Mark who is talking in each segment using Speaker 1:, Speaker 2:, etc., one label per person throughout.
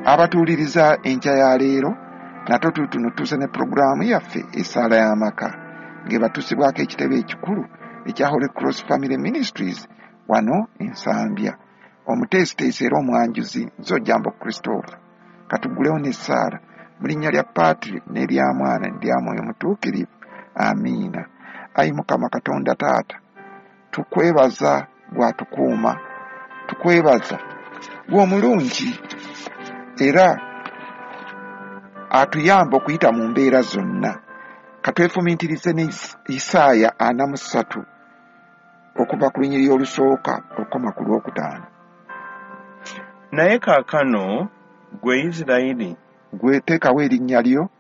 Speaker 1: abatuuliriza enkya ya leero natwo tuno tuuse ne puroguraamu yaffe essaala y'amaka ng'ebatusibwako ekitebe ekikulu ekya Holy Cross Family Ministries wano Ensambya. Omuteesiteesi era omwanjuzi Nzojambo Christopher. Katugulewo n'essaala mu linnya lya Patrick n'erya Mwana n'erya Mwoyo Mutuukirivu. Amiina. Ayi Mukama Katonda Taata, tukwebaza gwatukuuma, tukwebaza gw'omulungi era atuyamba okuyita mu mbeera zonna. Katwefumiitirize ne Isaaya 43 okuva ku lunyiriri olusooka okukoma ku lwokutaano.
Speaker 2: Naye kaakano gwe Isirayiri,
Speaker 1: gweteekawo erinnya lyo,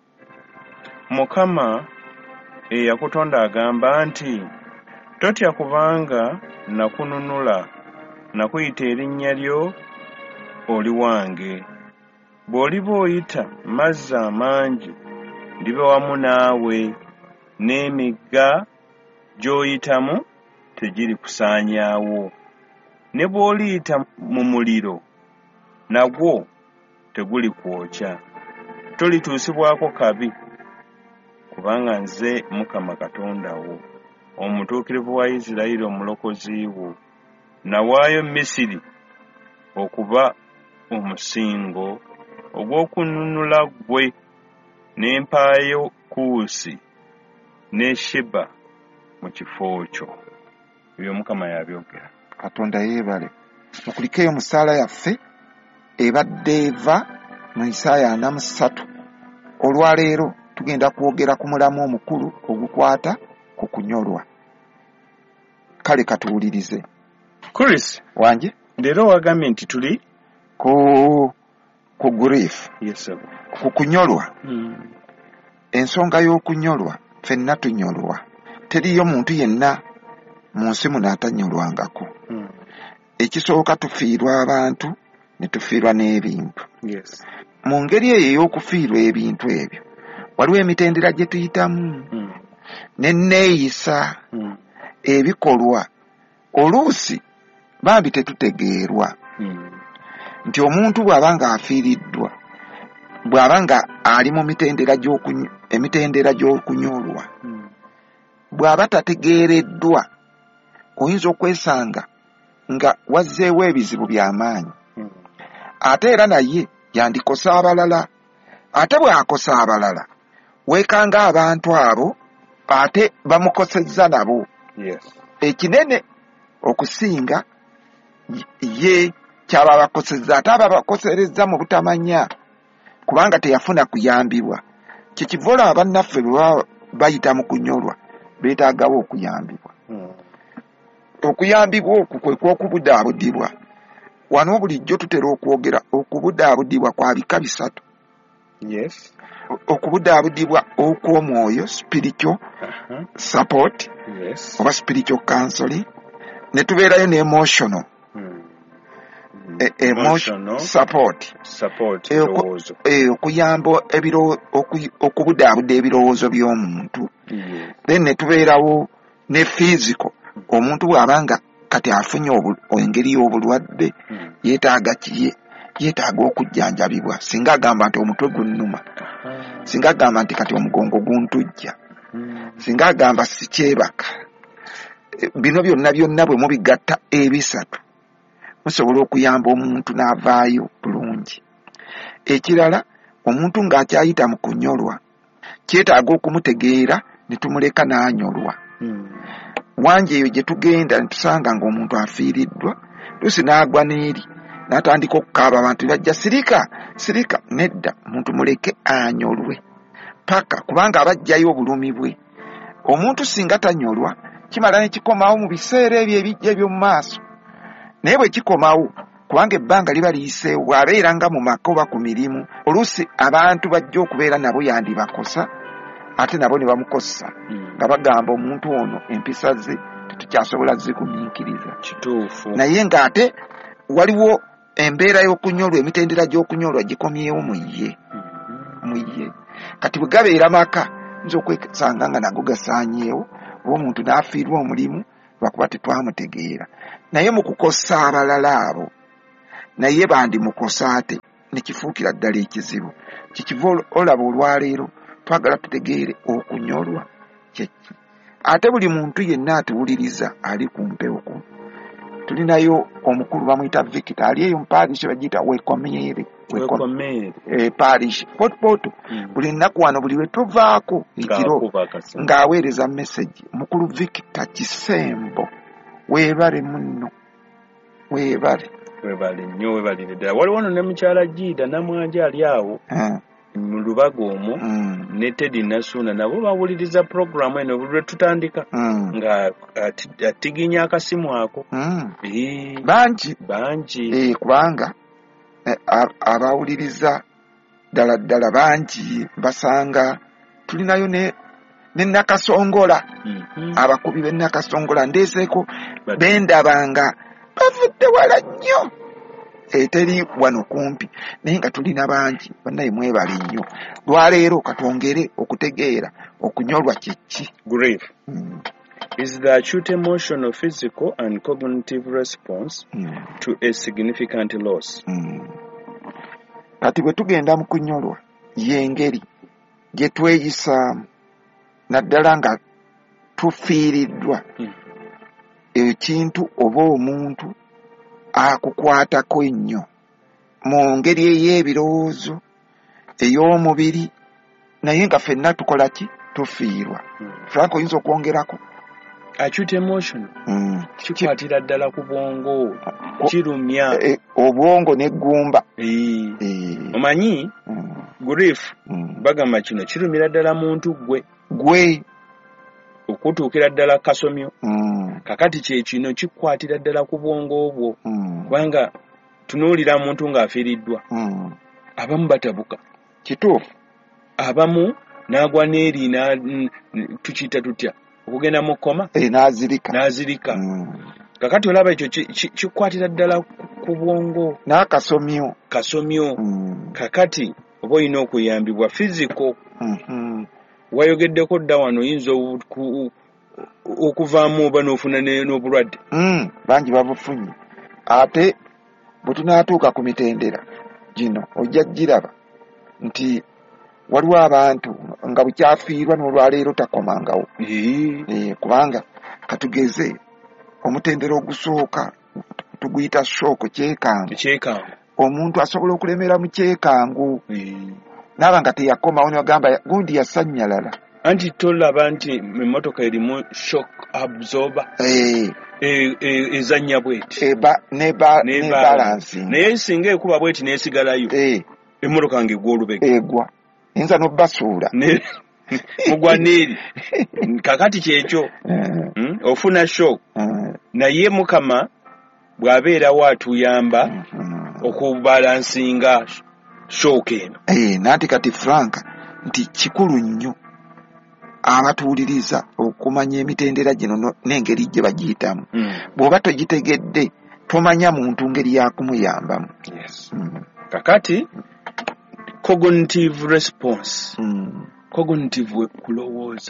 Speaker 2: Mukama eyakutonda agamba nti, totya kubanga nakununula, nakuyita erinnya lyo, oli wange. Bw'oliba oyita mazzi amangi ndibe wamu naawe, n'emigga gy'oyitamu tegiri kusaanyaawo. Ne bw'oliyita mu muliro nagwo teguli kwokya. Tolituusibwako kabi, kubanga nze Mukama Katonda wo, omutuukirivu wa Isirayiri, omulokozi wo. Nawaayo Misiri okuba omusingo ogw'okununula ggwe, ne mpaayo Kuusi ne Sheba mu kifo kyo. Ebyo Mukama yabyogera.
Speaker 1: Katonda yeebale. Mukulikeyo mu ssaala yaffe ebadde eva mu Isaaya 43. Olwaleero tugenda kwogera ku mulamu omukulu ogukwata ku kunyolwa. Kale katuwulirize.
Speaker 2: Chris
Speaker 1: wange,
Speaker 2: leero wagambye nti tuli
Speaker 1: ku grief.
Speaker 2: Yes sir.
Speaker 1: Ku kunyolwa. Ensonga y'okunyolwa, ffenna tunyolwa. Teriyo muntu yenna mu nsi muno atanyolwangako. Ekisooka tufiirwa abantu ne tufiirwa n'ebintu.
Speaker 2: Yes.
Speaker 1: Mu ngeri eyo ey'okufiirwa ebintu ebyo waliwo emitendera gye tuyitamu n'enneeyisa ebikolwa oluusi bambi tetutegeerwa nti omuntu bw'aba nga afiiriddwa, bw'aba nga ali mu emitendera gy'okunyolwa, bw'aba tategeereddwa, oyinza okwesanga nga wazzeewo ebizibu by'amaanyi. Ate era naye yandikosa abalala. Ate bw'akosa abalala, weekanga abantu abo ate bamukosezza nabo.
Speaker 2: Yes.
Speaker 1: Ekinene okusinga ye kyaba bakosezza, ate aba bakoserezza mu butamanya kubanga teyafuna kuyambibwa. Kikivola abannaffe bwe bayita mu kunyolwa beetaagawo okuyambibwa. Okuyambibwa okwo kwe kw'okubudaabudibwa. Wano bulijjo tutera okwogera okubudaabudibwa kwa bika bisatu.
Speaker 2: Yes.
Speaker 1: Okubudaabudibwa okw'omwoyo, spiritual support.
Speaker 2: Yes.
Speaker 1: Oba spiritual counseling. Ne tubeerayo ne emotional. Emotional support. Okuyamba okubudaabuda ebirowoozo by'omuntu. Then ne tubeerawo ne physical. Omuntu bw'abanga kati afunye engeri y'obulwadde yeetaaga kiye, yeetaaga okujjanjabibwa. Singa agamba nti omutwe gunnuma, singa agamba nti kati omugongo guntujja, singa agamba sikyebaka, bino byonna bwe mubigatta ebisatu musobola okuyamba omuntu n'avaayo bulungi. Ekirala, omuntu ng'akyayita mu kunyolwa kyetaaga okumutegeera ne tumuleka n'anyolwa. Wangi eyo gye tugenda ne tusanga ng'omuntu afiiriddwa, luusi n'agwa n'eri n'atandika okukaaba, abantu bajja sirika. Nedda, omuntu muleke anyolwe paka, kubanga abajjayo obulumi bwe. Omuntu singa tanyolwa kimala ne kikomawo mu biseera ebyo ebijja eby'omu maaso. Naye bwe kikomawo, kubanga ebbanga liba liyiseewo, bw'abeera nga mu maka oba ku mirimu, oluusi abantu bajja okubeera nabo yandibakosa, ate nabo ne bamukosa nga bagamba omuntu ono empisa ze tetukyasobola zigumiikiriza.
Speaker 2: Kituufu.
Speaker 1: Naye ng'ate waliwo embeera y'okunyolwa, emitendera gy'okunyolwa gikomyewo mu ye. Kati bwe gabeera maka, nza okwesanga nga nago gasaanyeewo, oba omuntu n'afiirwa omulimu lwakuba tetwamutegeera. Naye mu kukosa abalala abo, naye bandimukosa ate nekifuukira ddala ekizibu. Kikiva olaba olwaleero twagala tutegeere okunyolwa kyeki. Ate buli muntu yenna atuwuliriza ali ku mpewo kuno. Tulinayo omukulu bamuyita Victor ali eyo mparish bagiyita Wekomere parish potopoto. Buli nnaku wano buli we tuvaako ekiro ng'aweereza message. Mukulu Victor Kisembo, weebale munno, weebale
Speaker 2: nnyo, weebalire ddala. Waliwo no ne mukyala Jida Namwanja ali awo mu Lubaga omwo ne Teddy Nasuna nabo bawuliriza programu eno buli lwe tutandika nga atiginya akasimu ako.
Speaker 1: Bangi kubanga abawuliriza ddala bangi basanga. Tulinayo ne Nakasongola, abakubi be Nakasongola ndeeseeko bendabanga bavudde wala nnyo eteri wano kumpi, naye nga tulina bangi. Bannaye mwebale nnyo. Lwaleero katwongere okutegeera okunyolwa kyeki.
Speaker 2: Grief is the acute emotional, physical and cognitive response to a significant loss.
Speaker 1: Kati bwe tugenda mu kunyolwa y'engeri gye tweyisaamu naddala nga tufiiriddwa ekintu oba omuntu akukwatako ennyo mu ngeri ey'ebirowoozo, ey'omubiri, naye nga ffenna tukola ki? Tufiirwa. Frank oyinza okwongerako?
Speaker 2: Acute emotion kikwatira ddala ku bwongo, kirumya
Speaker 1: obwongo n'eggumba.
Speaker 2: Omanyi grief bagamba kino kirumira ddala muntu gwe okutuukira ddala kasomyo. Kakati kyekino kikwatira ddala ku bwongo obwo kubanga tunuulira muntu ng'afiiriddwa. Abamu batabuka,
Speaker 1: kituufu.
Speaker 2: Abamu n'agwa n'eri tukiyita tutya okugenda mu kkoma n'azirika. Kakati olaba ekyo kikwatira ddala ku bwongo
Speaker 1: n'akasomyo. Kakati
Speaker 2: oba olina okuyambibwa physical. Wayogeddeko dda wano oyinza okuvaamu oba n'ofuna n'obulwadde.
Speaker 1: Bangi babufunye. Ate bwe tunaatuuka ku mitendera gino ojja giraba nti waliwo abantu nga bukyafiirwa n'olwaleero takomangawo. Kubanga katugeze omutendera ogusooka tuguyita shooko, kyekangu. Omuntu asobola okulemera mu kyekangu naaba nga teyakomawo ne bagamba gundi yasannyalala.
Speaker 2: Anti tolaba nti emmotoka erimu shock absorber ezannya bweti
Speaker 1: ne balansi,
Speaker 2: naye singa ekuba bweti neesigalayo emmotoka ng'egwa olubega
Speaker 1: egwa yinza n'obbasuula
Speaker 2: mugwa neeri. Kakati kyekyo ofuna shock, naye Mukama bw'abeerawo atuyamba okubalansinga shock eno.
Speaker 1: Nanti kati Frank nti kikulu nnyo abatuwuliriza okumanya emitendera gino n'engeri gye bagiyitamu. Bw'oba togitegedde tomanya muntu ngeri yakumuyambamu.
Speaker 2: Kakati cognitive response, cognitive kulowooza.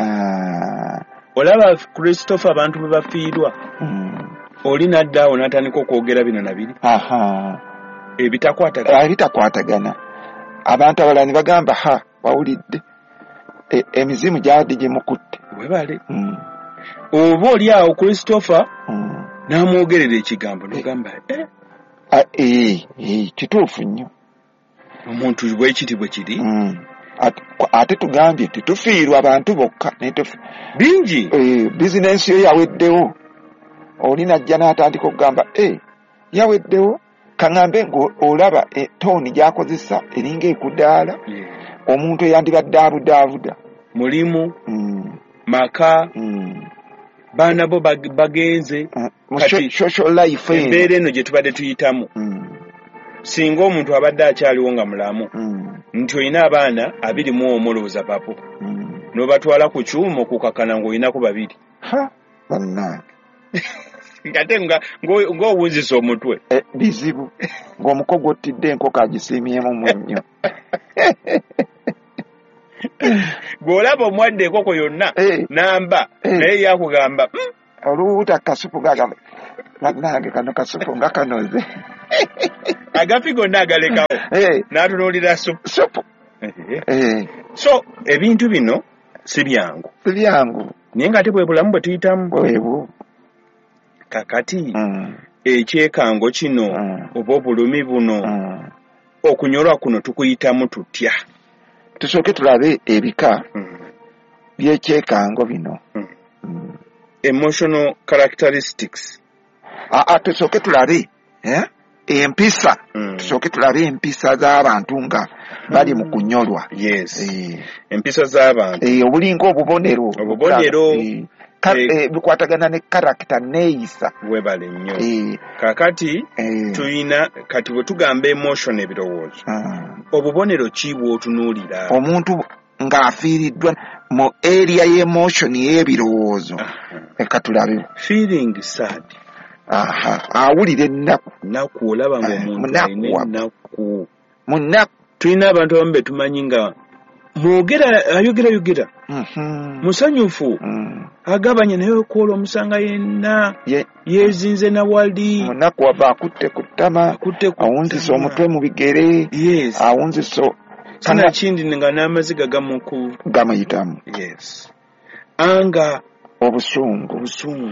Speaker 2: Olaba Christopher abantu bwe bafiirwa oli naddaawo n'atandika okwogera bino na biri ebitakwatagana. Abantu abalala ne bagamba wawulidde emizimu gyadde gye mukutte. Webale oba oli awo Christopher n'amwogerera ekigambo n'ogamba
Speaker 1: kituufu nnyo.
Speaker 2: Omuntu bwe kiti bwe kiri.
Speaker 1: Ate tugambye titufiirwa abantu bokka
Speaker 2: bingi.
Speaker 1: Bizinensi yo yaweddewo, oli najja n'atandika okugamba yaweddewo. Kaŋŋambe ng'olaba tooni gy'akozesa eringa ekudaala. Omuntu eyandibadde abudaabuda
Speaker 2: mulimu maka baana bo bagenze
Speaker 1: social life
Speaker 2: embeera eno gye tubadde tuyitamu. Singa omuntu abadde akyaliwo nga mulamu nti olina abaana 21 olowooza papo n'obatwala ku kyuma okukakana ng'olinako 2
Speaker 1: bannange
Speaker 2: ate ng'owunzisa omutwe
Speaker 1: bizibu ng'omukogo ottidde enkoko agisiimyemu munnyo.
Speaker 2: Bw'olaba omwadde enkoko yonna namba naye yakugamba
Speaker 1: oluwuuta kasupu gagamba bannange kano kasupu nga kanoze.
Speaker 2: agafi gonna agalekawo n'atunuulira supu. So ebintu bino si byangu naye nga ate bwe bulamu bwe tuyitamu kakati ekyekango kino oba obulumi buno okunyolwa kuno tukuyitamu tutya?
Speaker 1: Tusooke tulabe ebika by'ekyekango bino.
Speaker 2: Emotional characteristics.
Speaker 1: Tusooke tulabe empisa. Tusooke tulabe empisa z'abantu nga bali mu kunyolwa.
Speaker 2: Yes. Empisa z'abantu.
Speaker 1: Obulinga obubonero. Bikwatagana ne character neeyisa.
Speaker 2: Webale nnyo. Kakati tuyina kati bwe tugamba emotion ebirowoozo. Obubonero ki bw'otunuulira?
Speaker 1: Omuntu ng'afiiriddwa mu area y'emotion y'ebirowoozo. Tulabe.
Speaker 2: Feeling sad.
Speaker 1: Awulira
Speaker 2: ennaku olaba ng'omuntu alina ennaku.
Speaker 1: Munaku.
Speaker 2: Tulina abantu abamu be tumanyi nga ayogera musanyufu agabanya naye okwola omusanga yenna yezinze na wali
Speaker 1: munaku aba akutte ku ttama awunzisa omutwe mu bigere awunzisa
Speaker 2: kana kindi nga n'amaziga
Speaker 1: gamuyitamu.
Speaker 2: Anga
Speaker 1: obusungu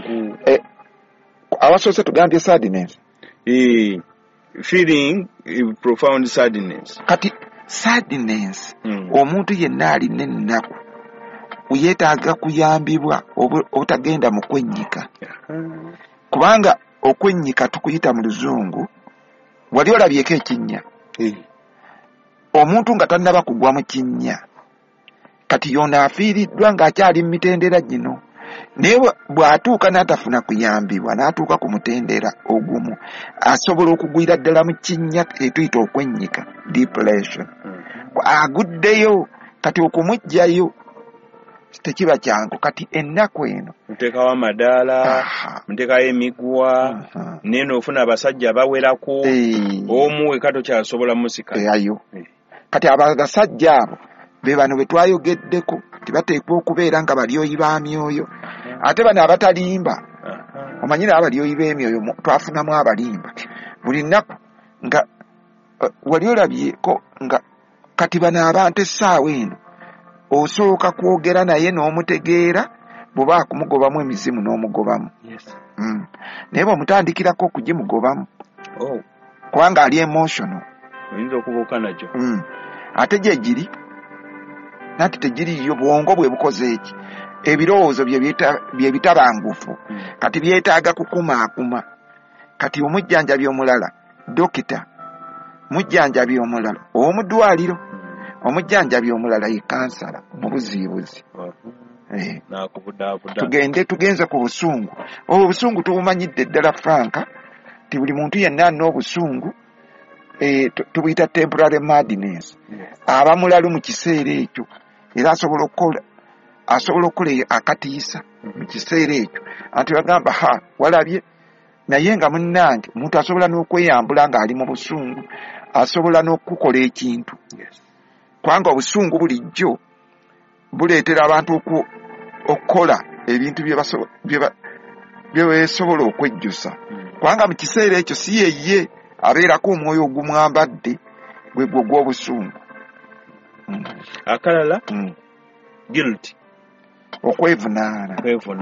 Speaker 1: abasoose tugambye sadness.
Speaker 2: Feeling profound sadness.
Speaker 1: Kati sadness omuntu yenna alina ennaku yeetaaga kuyambibwa obutagenda mu kwennyika. Kubanga okwennyika tukuyita mu luzungu wali olabyeko ekinnya. Omuntu nga tannaba kugwa mu kinnya kati yoona afiiriddwa ng'akyali mu mitendera gino. Naye bw'atuuka n'atafuna kuyambibwa n'atuuka ku mutendera ogumu asobola okugwira ddala mu kinnya etuyita okwennyika depression. Aguddeyo kati okumuggyayo tekiba kyangu. Kati ennaku eno
Speaker 2: muteekawo amadaala muteekayo emiguwa neno ofuna abasajja abawerako omu weka tokyasobola musika
Speaker 1: ayo. Kati abasajja abo be bano bwe twayogeddeko tibateekwa okubeera nga balyoyi ba myoyo. Ate bano abatalimba omanyira abalyoyi b'emyoyo twafunamu abalimba buli nnaku nga wali olabyeko nga kati bano abantu essaawa eno osooka kwogera naye n'omutegeera bw'oba akumugobamu emizimu n'omugobamu. Naye bw'omutandikirako okugimugobamu kubanga ali emotional
Speaker 2: oyinza okubuuka nagyo.
Speaker 1: Ate gye giri nati tegiriyo bwongo bwe bukoze eki ebirowoozo bye bitabangufu kati byetaaga kukumaakuma. Kati omujjanjabi omulala dokita, mujjanjabi omulala omudwaliro, omujjanjabi omulala ye kansala mu buziibuzi. Tugenze ku busungu. Obwo obusungu tubumanyidde ddala Franka ti buli muntu yenna alina obusungu tubuyita temporary madness. Aba mulalu mu kiseera ekyo era asobola okukola akatiisa mu kiseera ekyo anti bagamba walabye naye nga munnange omuntu asobola n'okweyambula ng'ali mu busungu asobola n'okukola ekintu. Kubanga obusungu bulijjo buleetera abantu okukola ebintu bye beesobola okwejjusa. Kubanga mu kiseera ekyo si yeye abeerako omwoyo ogumwambadde gwe gw'obusungu.
Speaker 2: Akalala guilt,
Speaker 1: okwevunaana.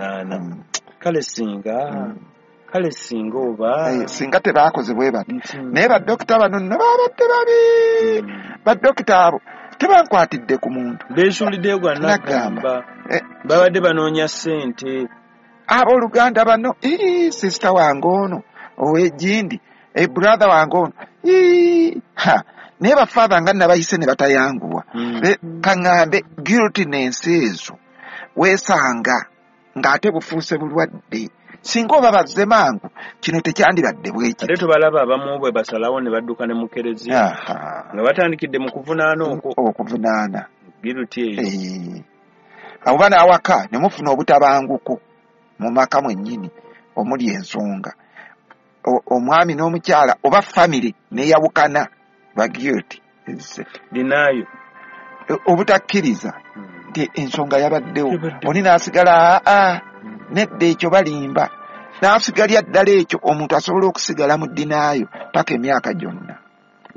Speaker 2: Kale singa oba
Speaker 1: singa tebaakoze bwe bati. Naye baddokita bano nno baabadde babi. Baddokita abo tebankwatidde ku muntu
Speaker 2: beesuuliddeyo gwa nagamba babadde banoonya ssente.
Speaker 1: Abooluganda bano sisita wange ono ow'ejjindi brother wange ono naye bafaaba nga nabayise ne batayanguwa. Kaŋŋambe guiltiness ezo weesanga ng'ate bufuuse bulwadde singa oba bazze mangu kino tekyandibadde bweki.
Speaker 2: Ate tubalaba abamu bwe basalawo ne badduka ne mu kereziya nga batandikidde mu kuvunaana
Speaker 1: okuvunaana
Speaker 2: guilty eyo.
Speaker 1: Abo bana awaka ne mufuna obutabanguko mu maka mwennyini omuli ensonga omwami n'omukyala oba family neyawukana ba guilty
Speaker 2: dinayo
Speaker 1: obutakkiriza nti ensonga yabaddewo oni n'asigala nedda ekyo balimba n'asigalya ddala ekyo omuntu asobola okusigala mu dinaayo paka emyaka gyonna.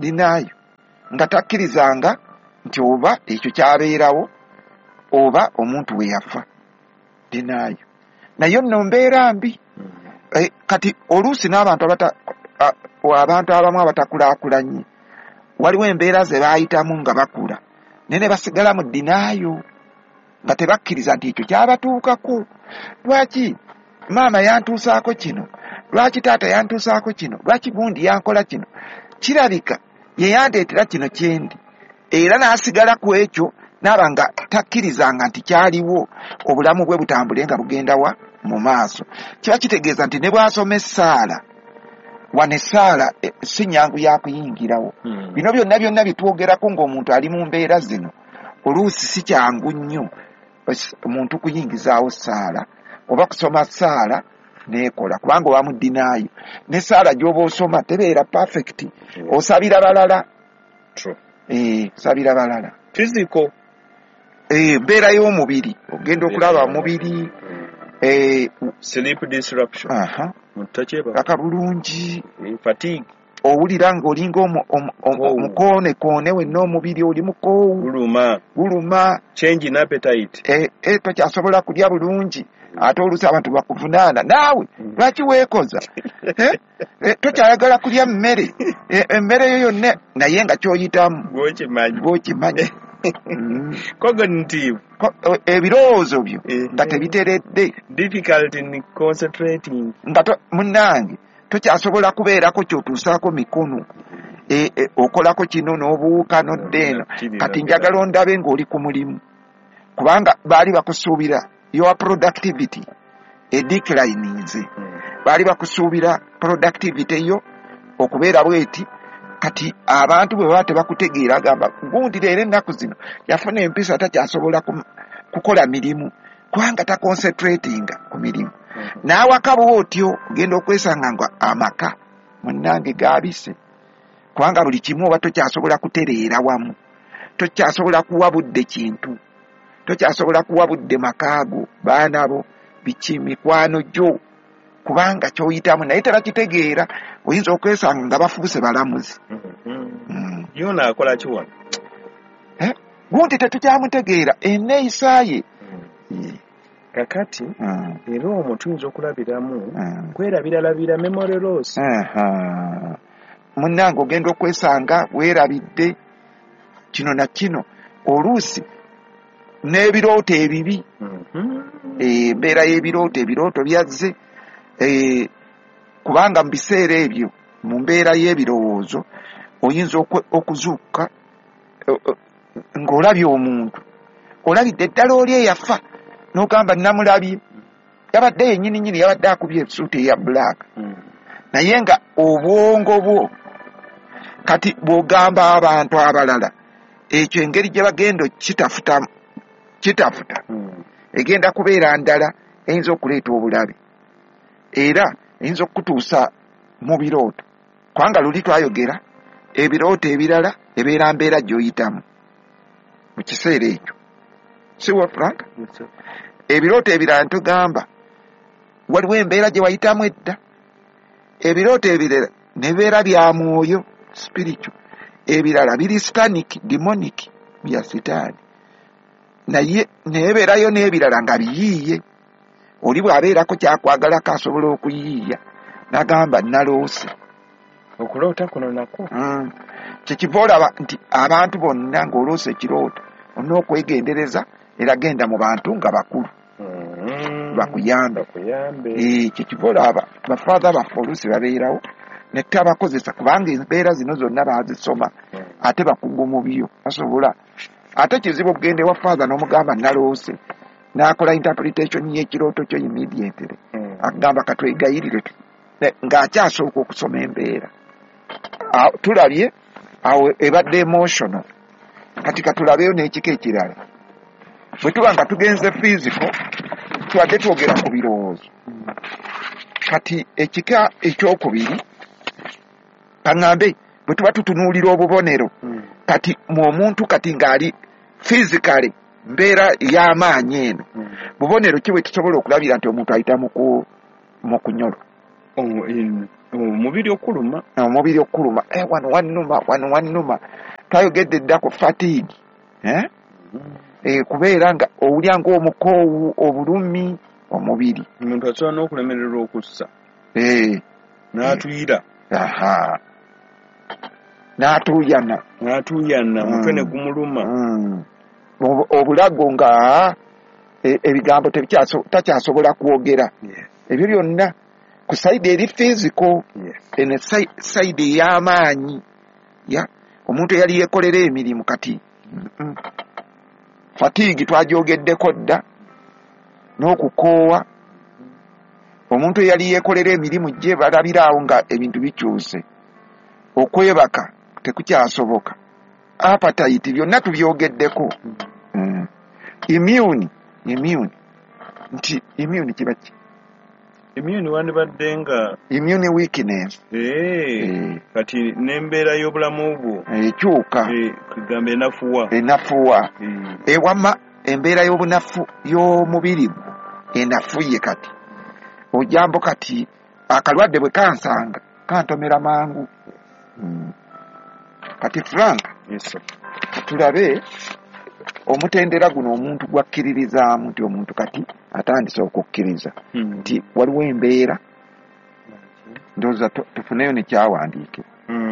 Speaker 1: dinaayo nga takkirizanga nti oba ekyo kyabeerawo oba omuntu we yafa dinaayo. Naye nno mbeera mbi. Kati oluusi n'abantu abantu abamu abatakulaakulanye waliwo embeera ze baayitamu nga bakula naye ne basigala mu dinaayo nga tebakkiriza nti ekyo kyabatuukako. Lwaki maama yantuusaako kino, lwaki taata yantuusaako kino, lwaki gundi yankola kino, kirabika ye yandeetera kino kyendi, era n'asigala ku ekyo n'aba nga takkirizanga nti kyaliwo obulamu bwe butambule nga bugenda wa mu maaso. Kiba kitegeeza nti ne bw'asoma essaala wane essaala si nyangu ya kuyingirawo. Bino byonna bitwogerako ng'omuntu ali mu mbeera zino oluusi si kyangu nnyo omuntu kuyingizaawo essaala oba kusoma essaala neekola kubanga oba mu dinaayo n'essaala gy'oba osoma tebeera perfect, osabira balala. Sabira balala
Speaker 2: physical
Speaker 1: mbeera y'omubiri ogenda okulaba mubiri
Speaker 2: sleep disruption
Speaker 1: kaka bulungi
Speaker 2: fatigue
Speaker 1: owulira ng'olinga omukoonekone wenna omubiri oli mukoowu guluma
Speaker 2: change in appetite
Speaker 1: tokyasobola kulya bulungi ate oluusi abantu bakuvunaana naawe lwaki weekoza tokyayagala kulya mmere emmere yo yonna naye nga kyoyitamu bw'okimanyi
Speaker 2: cognitive
Speaker 1: ebirowoozo byo nga tebiteredde
Speaker 2: difficult in concentrating
Speaker 1: nga munnange tokyasobola kubeerako kyotuusaako mikono okolako kino n'obuwuka nodde eno kati njagala ondabe ng'oli ku mulimu kubanga baali bakusuubira your productivity edeclininze baali bakusuubira productivity yo okubeera bweti. Kati abantu bwe baba tebakutegeera agamba gundi leero ennaku zino yafuna empisa takyasobola kukola mirimu kubanga taconcentratinga ku mirimu. N'awaka bw'otyo ogenda okwesanga nga amaka munnange gaabise kubanga buli kimu oba tokyasobola kutereera wamu, tokyasobola kuwa budde kintu, tokyasobola kuwa budde makaago baana bo biki mikwano gyo kubanga kyoyitamu naye tebakitegeera. Oyinza okwesanga nga bafuuse balamuzi.
Speaker 2: Yona akola kiwona
Speaker 1: gundi tetukyamutegeera enneeyisa ye.
Speaker 2: Kakati era omwo tuyinza okulabiramu kwerabiralabira memory loss.
Speaker 1: Munnange ogenda okwesanga weerabidde kino na kino oluusi n'ebirooto ebibi. Embeera y'ebirooto byazze kubanga mu biseera ebyo mu mbeera y'ebirowoozo oyinza okuzuuka ng'olabye omuntu olabidde eddala oli eyafa n'ogamba namulabye yabadde yennyini yabadde akubye esuuti eya black naye nga obwongo bwo kati bw'ogamba abantu abalala ekyo engeri gye bagenda kitafuta egenda kubeera ndala eyinza okuleeta obulabe era eyinza okutuusa mu birooto kubanga luli twayogera ebirooto ebirala ebeera mbeera gy'oyitamu mu kiseera ekyo siwa Frank. Ebirooto ebirala ntugamba waliwo embeera gye wayitamu edda, ebirooto ebirala ne bibeera bya mwoyo spiritual, ebirala biri satanic demonic bya sitaani naye nebeerayo n'ebirala nga biyiiye. Oli bw'abeerako kyakwagalako asobola okuyiiya n'agamba naloose.
Speaker 2: Okuloota kuno nakwo
Speaker 1: kyekiva olaba nti abantu bonna ng'oloose ekirooto olina okwegendereza era genda mu bantu nga bakulu bakuyambe. Kyekiva olaba bafaatha baffe oluusi babeerawo ne tabakozesa kubanga embeera zino zonna baazisoma ate bakugu mu byo basobola. Ate kizibu okugenda ewa faatha n'omugamba naloose n'akola interpretation y'ekirooto kyo immediately agamba katwegayirire ng'akyasooka okusoma embeera. Tulabye awo ebadde emotional. Kati katulabeyo n'ekika ekirala bwe tuba nga tugenze physical tubadde twogera ku birowoozo. Kati ekika ekyokubiri kaŋŋambe bwe tuba tutunuulira obubonero kati mu omuntu kati ng'ali physically mbeera y'amaanyi eno bubonero ki bwe tusobola okulabira nti omuntu ayita mu kunyolwa
Speaker 2: omubiri okuluma
Speaker 1: wano wannuma tayogedde dda ku fatigue kubeera nga owulya ng'omukoowu obulumi omubiri
Speaker 2: omuntu asobola n'okulemererwa okussa n'atuyira n'atuuyana mutwe ne gumuluma
Speaker 1: obulago nga ebigambo takyasobola kwogera ebyo byonna ku sayidi eri physical ene sayidi ey'amaanyi omuntu eyali yeekolera emirimu kati fatiigi twagyogeddeko dda n'okukoowa omuntu eyali yeekolera emirimu gye balabiraawo nga ebintu bikyuse okwebaka tekukyasoboka appetite byonna tubyogeddeko immune nti immune kiba ki
Speaker 2: immune wandibadde nga
Speaker 1: immune weakness
Speaker 2: kati n'embeera y'obulamu bwo
Speaker 1: ekyuka
Speaker 2: kugamba
Speaker 1: enafuwa ewama embeera y'obunafu y'omubiri gwo enafuye kati ojambo kati akalwadde bwe kansanga kantomera mangu kati Frank tulabe omutendera guno omuntu gwakkiririzaamu nti omuntu kati atandise okukkiriza nti waliwo embeera ndowooza tufuneyo nekyawandiikibwa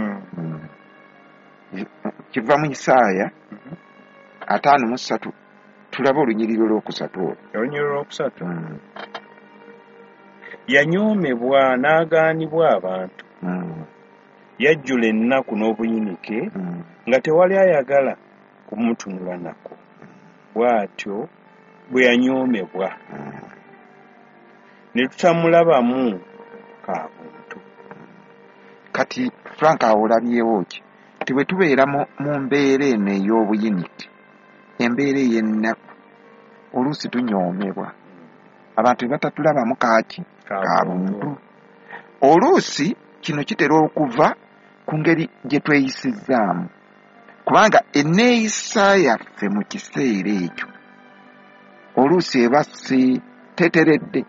Speaker 1: kiva mu Isaaya 5:3 tulabe olunyiriro lwokusatu
Speaker 2: yanyoomebwa n'agaanibwa abantu yajjula ennaku n'obuyinike nga tewali ayagala kumutunula nako bw'atyo bwe yanyoomebwa ne tutamulabamu ka buntu.
Speaker 1: Kati Frank awolabyewo ki ti bwe tubeera mu mbeera eno ey'obuyinike embeera ey'ennaku oluusi tunyoomebwa abantu ne batatulabamu kaaki ka buntu oluusi kino kitera okuva ku ngeri gye tweyisizzaamu kubanga enneeyisa yaffe mu kiseera ekyo oluusi eba si teteredde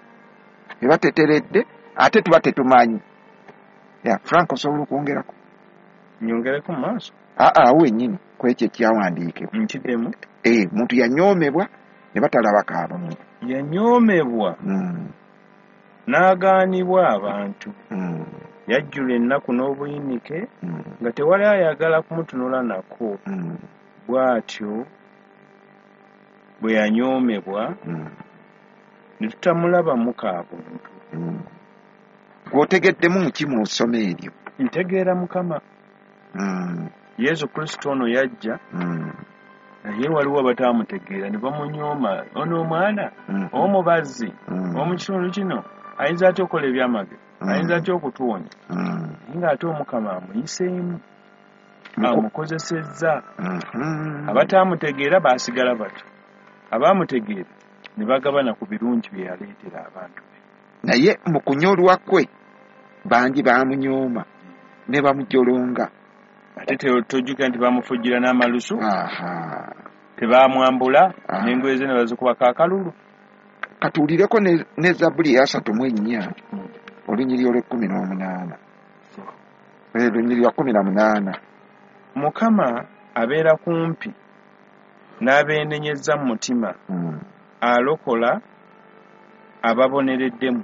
Speaker 1: ate tuba tetumanyi Frank osobola okwongerako
Speaker 2: nyongereko mu maaso
Speaker 1: wennyini ku ekyo ekyawandiikibwa
Speaker 2: nkiddemu
Speaker 1: muntu yanyoomebwa ne batalaba kaabuntu
Speaker 2: yanyoomebwa n'agaanibwa abantu yajjula ennaku n'obuyinike nga tewali ayagala kumutunula nako bw'atyo bwe yanyoomebwa ne tutamulabamu kaabuntu.
Speaker 1: Gw'otegeddemu muki mu ssoma eryo?
Speaker 2: Ntegeera Mukama Yesu Kristo ono yajja naye waliwo abataamutegeera ne bamunyooma ono omwana omubazzi omu kitundu kino ayinza atya okukola ebyamagero ayinza atya okutuwonya ng'ate Omukama amuyiseemu amukozesezza abataamutegeera baasigala batyo abaamutegeera ne bagabana ku birungi bye yaleetera abantu be
Speaker 1: naye mu kunyolwa kwe bangi baamunyooma ne bamujolonga
Speaker 2: ate tojjukira nti bamufujjira n'amalusu tebaamwambula n'engoye ze ne bazikubako akalulu.
Speaker 1: Katuulireko ne Zabbuli 3:4 olunyiriri olw'18 olunyiriri lwa 18
Speaker 2: Mukama abeera kumpi n'abeenenyezza mu mutima alokola ababoneredde mu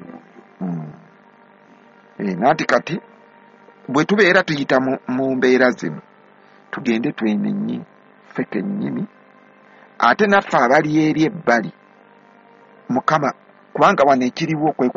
Speaker 2: mwoyo.
Speaker 1: Nanti kati bwe tubeera tuyita mu mbeera zino tugende twenenye ffe kennyini ate naffe abali eri ebbali Mukama kubanga wano ekiriwo kwe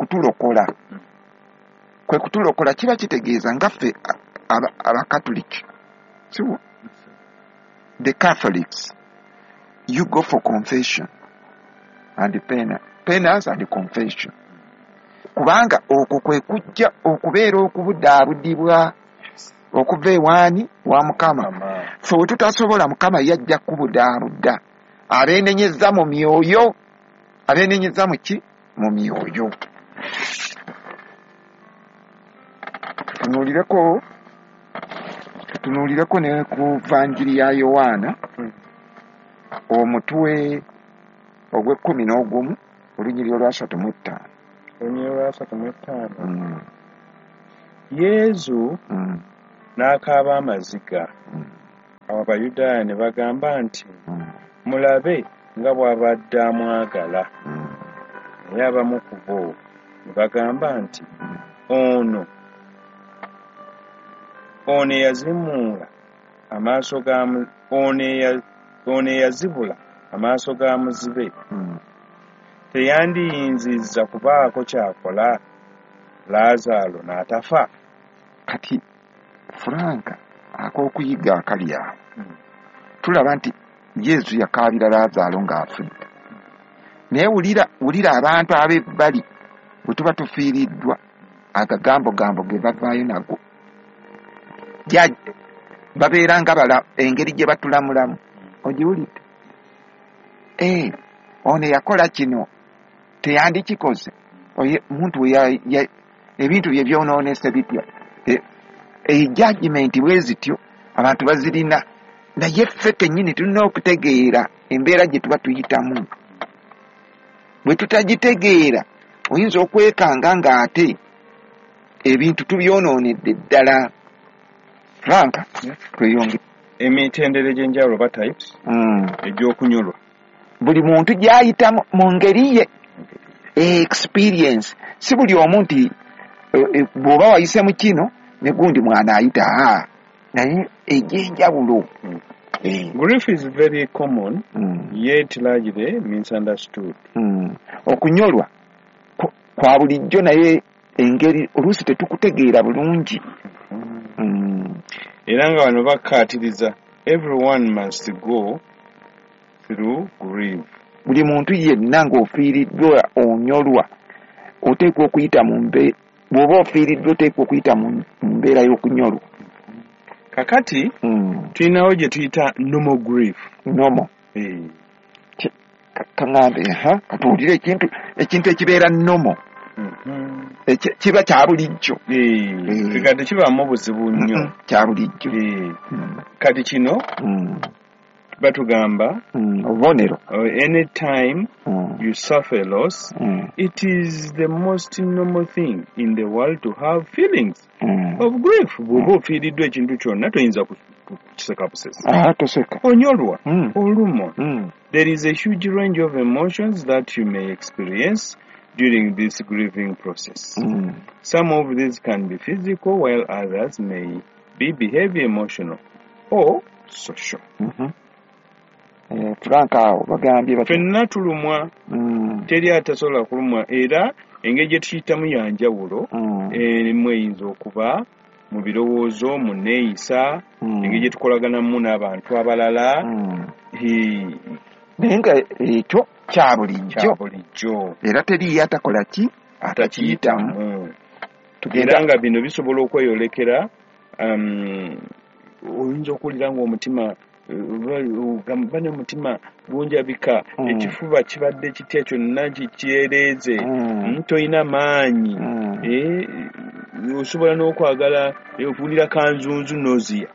Speaker 1: kutulokola kiba kitegeeza nga ffe abakatoliki siwo the Catholics you go for confession and penance and confession kubanga okwo kwe kujja okubeera okubudaabudibwa okuva ewaani wa Mukama ffe we tutasobola Mukama yajja kubudaabudda abeenenyezza mu myoyo abeenenyezza mu ki mu myoyo. Tunuulireko ne ku Vanjiri ya Yowaana omutwe ogw'11 olunyiriri olwa 35
Speaker 2: Yesu n'akaaba amaziga. Awo Abayudaaya ne bagamba nti mulabe nga bw'abadde amwagala. Naye abamu ku bo ne bagamba nti ono eyazibula amaaso ga muzibe teyandiyinzizza kubaako kyakola Laazaalo n'atafa.
Speaker 1: Kati Franka ak'okuyiga akali awo tulaba nti Yesu yakaabira Laazaalo ng'afudde. Naye wulira abantu abebbali bwe tuba tufiiriddwa agagambo ge bavaayo nago babeera nga engeri gye batulamulamu ogiwulidde. Ono yakola kino teyandikikoze. Omuntu ebintu bye byonoonese bityo judgment bwe zityo abantu bazirina. Naye ffe kennyini tulina okutegeera embeera gye tuba tuyitamu. Bwe tutagitegeera oyinza okwekanga ng'ate ebintu tubyonoonedde ddala. Franka tweyonge
Speaker 2: emitendera egy'enjawulo ba types egy'okunyolwa
Speaker 1: buli muntu gy'ayita mu ngeri ye experience. Si buli omu nti bw'oba wayise mu kino ne gundi mwana ayita naye egy'enjawulo.
Speaker 2: Grief is very common yet largely misunderstood.
Speaker 1: Okunyolwa kwa bulijjo naye engeri oluusi tetukutegeera bulungi.
Speaker 2: Era nga bano bakkaatiriza everyone must go through grief.
Speaker 1: Buli muntu yenna ng'ofiiriddwa onyolwa oteekwa okuyita bw'oba ofiiriddwa oteekwa okuyita mu mbeera y'okunyolwa.
Speaker 2: Kakati tulinawo gye tuyita normal grief.
Speaker 1: Normal. Kaŋŋambe katuwulire ekintu ekibeera normal kiba kya bulijjo.
Speaker 2: Kati kibaamu buzibu nnyo
Speaker 1: kya bulijjo.
Speaker 2: Kati kino batugamba
Speaker 1: obubonero.
Speaker 2: Any time you suffer loss, it is the most normal thing in the world to have feelings of grief. Bw'oba ofiiriddwa ekintu kyonna toyinza kukiseka busesa.
Speaker 1: Toseka.
Speaker 2: Onyolwa, olumwa. There is a huge range of emotions that you may experience during this grieving process. Some of these can be physical, while others may be behavior, emotional, or social.
Speaker 1: Franka awo bagambye
Speaker 2: ffenna tulumwa, teri atasobola kulumwa, era engeri gye tuyitamu ya njawulo. Emu eyinza okuba mu birowoozo, mu neeyisa, engeri gye tukolaganamu n'abantu abalala.
Speaker 1: Naye nga ekyo kya bulijjo era teriyo atakola ki atakiyitamu.
Speaker 2: Era nga bino bisobola okweyolekera. Oyinza okuwulira ng'omutima bane omutima gunjabika, ekifuba kibadde kitya kyonna kikyereeze, toyina maanyi, osobola n'okwagala okuwulira kanzunzu noziya.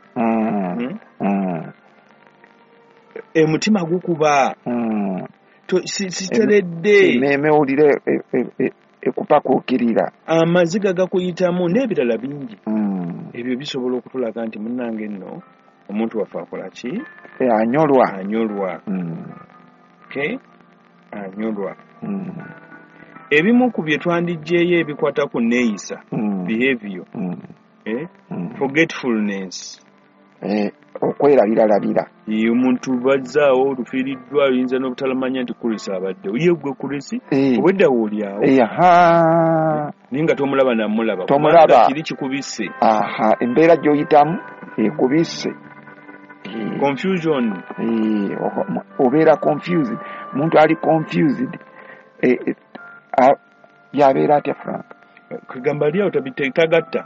Speaker 2: Omutima gukuba siteredde,
Speaker 1: nemewulire ekupakuukirira,
Speaker 2: amaziga gakuyitamu n'ebirala bingi. Ebyo bisobola okutulaga nti munnange nno omuntu waffe akola ki? Anyolwa. Okay? Anyolwa. Ebimu ku bye twandijjeeyo ebikwata ku neeyisa, behavior, forgetfulness,
Speaker 1: okwerabiralabira.
Speaker 2: Omuntu bazzaawo olufiiriddwa, oyinza n'obutalamanya nti kulisi abaddewo. Ye gwe kulisi obweddawo oliawo naye nga tomulaba namulaba, kubanga kiri kikubisse.
Speaker 1: Embeera gy'oyitamu ekubisse.
Speaker 2: Confusion.
Speaker 1: Obeera confused. Omuntu ali confused yabeera atya Frank?
Speaker 2: Kugamba aliawo tagatta.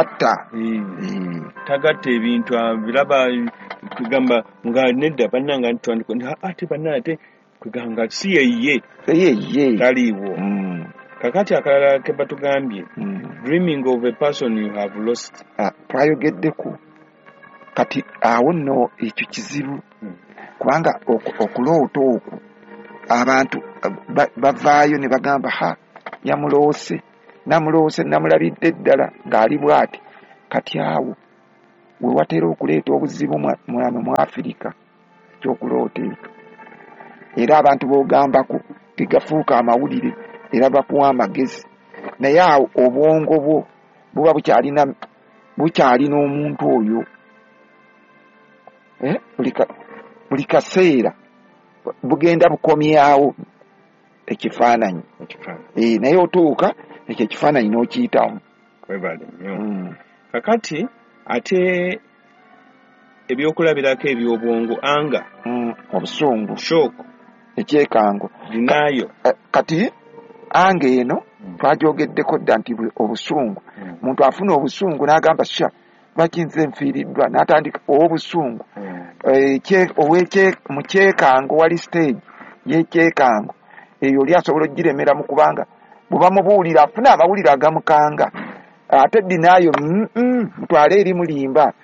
Speaker 2: Tagatta ebintu biraba kugamba nga nedda bannanga ati bannate kugamba si ye taliiwo. Kakati akalala ke batugambye, dreaming of a person you have lost.
Speaker 1: Twayogeddeku kati awo nno ekyo kizibu, kubanga okuloota okwo abantu bavaayo ne bagamba yamuloose namuloose namulabidde ddala ng'ali bw'ati kati awo we watera okuleeta obuzibu mwano mu Afirika ekyokuloota ekyo. Era abantu boogambako tegafuuka amawulire era bakuwa amagezi, naye awo obwongo bwo buba bukyalina omuntu oyo buli kaseera bugenda bukomyawo ekifaananyi naye otuuka ekyo ekifaananyi n'okiyitamu.
Speaker 2: Kakati ate ebyokulabirako eby'obwongo anga
Speaker 1: obusungu
Speaker 2: shock
Speaker 1: ekyekango
Speaker 2: dinayo
Speaker 1: kati anga eno twajogeddeko dda nti obusungu omuntu afuna obusungu n'agamba sha lwaki nze nfiiriddwa n'atandika obusungu mu kyekango wali stage y'ekyekango eyo oli asobola ogiremera mu kubanga bwe bamubuulira afuna amawulire agamukanga ate dinayo mutwale eri mulimba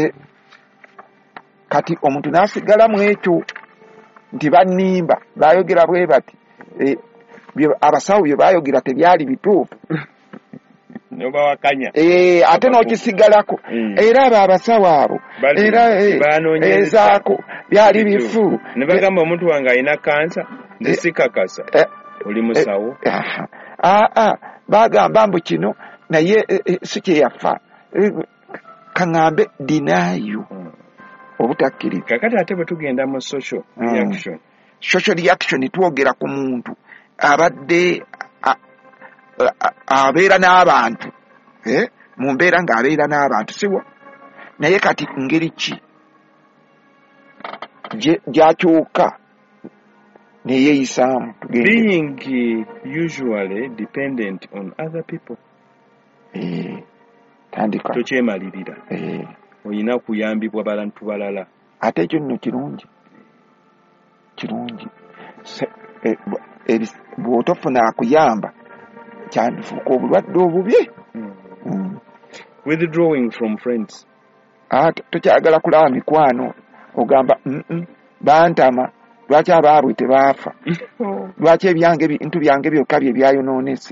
Speaker 1: kati omuntu n'asigala mu ekyo nti bannimba bayogera bwe bati abasawo bye bayogera tebyali bituufu ate n'okisigalako era abo abasawo abo era ezaako byali bifu
Speaker 2: ne bagamba omuntu wange alina kansa nze sikakasa oli musawo
Speaker 1: bagamba mbu kino naye si kyeyafa kaŋŋambe dinayo obutakkiriza.
Speaker 2: Kakati ate bwe tugenda mu social
Speaker 1: reaction twogera ku muntu abadde abeera n'abantu mu mbeera ng'abeera n'abantu siwo, naye kati ngeri ki gy'akyuka neyeeyisaamu.
Speaker 2: Being usually dependent on other people.
Speaker 1: Tandika
Speaker 2: tokyemalirira olina kuyambibwa bantu balala.
Speaker 1: Ate ekyo nno kirungi bw'otofuna akuyamba kyandifuuka obulwadde obubye.
Speaker 2: Withdrawing from friends.
Speaker 1: Tokyagala kulaba mikwano ogamba bantama lwaki abaabwe tebaafa lwaki ebintu byange byokka bye byayonoonese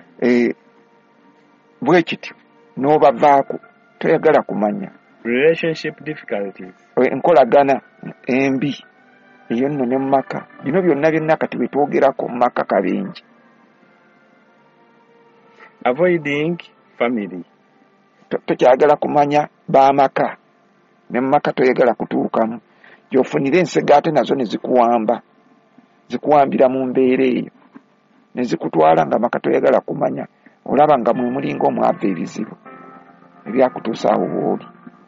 Speaker 1: bwe kityo n'obavaako toyagala kumanya.
Speaker 2: Relationship difficulties.
Speaker 1: Enkolagana embi eyo nno ne mu maka bino byonna kati betwogerako mu maka kabengi.
Speaker 2: Avoiding family.
Speaker 1: Tokyagala kumanya b'amaka ne mu maka toyagala kutuukamu gyofunira ensega ate nazo ne zikuwambira mu mbeera eyo ne zikutwala nga maka toyagala kumanya olaba nga mwe mulinga omwava ebizibu ebyakutuusa awo bw'oli.